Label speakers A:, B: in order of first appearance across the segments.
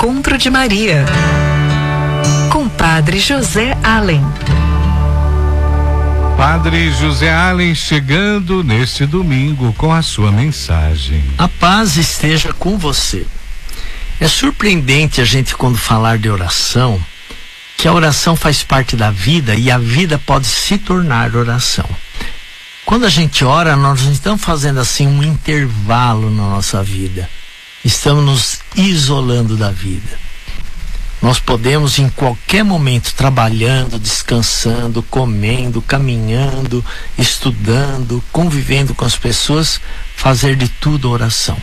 A: Encontro de Maria, com Padre José Allen.
B: Padre José Allen chegando neste domingo com a sua mensagem.
C: A paz esteja com você. É surpreendente a gente, quando falar de oração, que a oração faz parte da vida e a vida pode se tornar oração. Quando a gente ora, nós não estamos fazendo assim um intervalo na nossa vida. Estamos nos isolando da vida. Nós podemos em qualquer momento, trabalhando, descansando, comendo, caminhando, estudando, convivendo com as pessoas, fazer de tudo oração.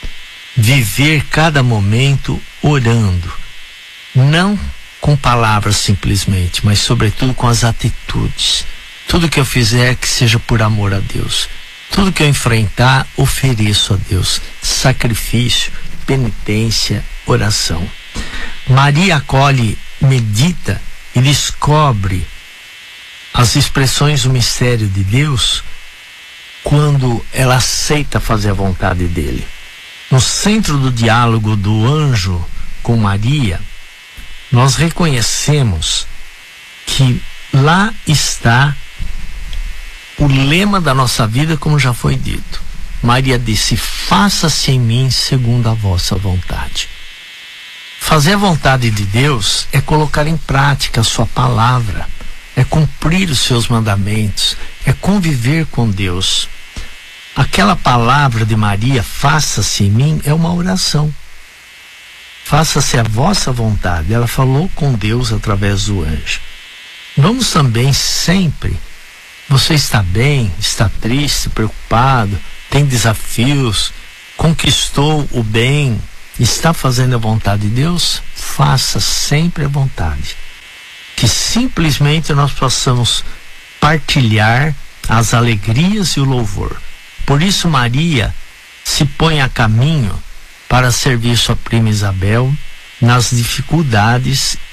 C: Viver cada momento orando. Não com palavras simplesmente, mas sobretudo com as atitudes. Tudo que eu fizer que seja por amor a Deus. Tudo que eu enfrentar, ofereço a Deus. Sacrifício, penitência, oração. Maria acolhe, medita e descobre as expressões do mistério de Deus quando ela aceita fazer a vontade dele. No centro do diálogo do anjo com Maria, nós reconhecemos que lá está o lema da nossa vida, como já foi dito. Maria disse: faça-se em mim segundo a vossa vontade. Fazer a vontade de Deus é colocar em prática a sua palavra, é cumprir os seus mandamentos, é conviver com Deus. Aquela palavra de Maria, faça-se em mim, é uma oração. Faça-se a vossa vontade. Ela falou com Deus através do anjo. Vamos também sempre, você está bem, está triste, preocupado, tem desafios, conquistou o bem, está fazendo a vontade de Deus? Faça sempre a vontade. Que simplesmente nós possamos partilhar as alegrias e o louvor. Por isso Maria se põe a caminho para servir sua prima Isabel nas dificuldades